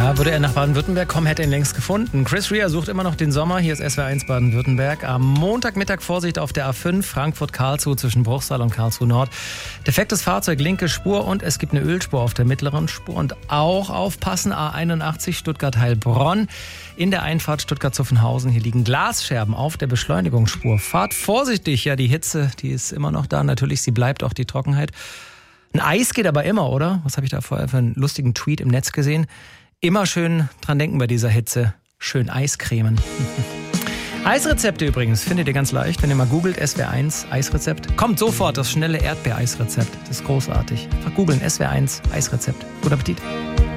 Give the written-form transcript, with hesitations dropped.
Ja, würde er nach Baden-Württemberg kommen, hätte er ihn längst gefunden. Chris Rea sucht immer noch den Sommer. Hier ist SWR1 Baden-Württemberg. Am Montagmittag Vorsicht auf der A5 Frankfurt-Karlsruhe zwischen Bruchsal und Karlsruhe Nord. Defektes Fahrzeug, linke Spur und es gibt eine Ölspur auf der mittleren Spur. Und auch aufpassen, A81 Stuttgart-Heilbronn. In der Einfahrt Stuttgart-Zuffenhausen. Hier liegen Glasscherben auf der Beschleunigungsspur. Fahrt vorsichtig. Ja, die Hitze, die ist immer noch da. Natürlich, sie bleibt auch die Trockenheit. Ein Eis geht aber immer, oder? Was habe ich da vorher für einen lustigen Tweet im Netz gesehen? Immer schön dran denken bei dieser Hitze. Schön Eiscremen. Eisrezepte übrigens findet ihr ganz leicht, wenn ihr mal googelt SWR1 Eisrezept. Kommt sofort das schnelle Erdbeereisrezept. Das ist großartig. Einfach googeln SWR1 Eisrezept. Guten Appetit.